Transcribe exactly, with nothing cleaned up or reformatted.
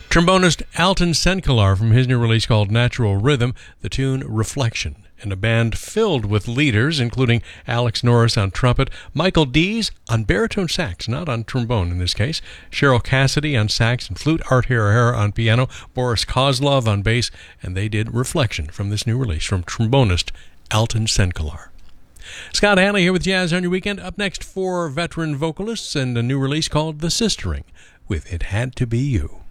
Trombonist Alton Senkelar from his new release called Natural Rhythm, the tune Reflection, and a band filled with leaders, including Alex Norris on trumpet, Michael Dees on baritone sax, not on trombone in this case, Cheryl Cassidy on sax and flute, Art Harahara on piano, Boris Kozlov on bass, and they did Reflection from this new release from trombonist Alton Senkelar. Scott Hanley here with Jazz on Your Weekend. Up next, four veteran vocalists and a new release called The Sistering with It Had to Be You.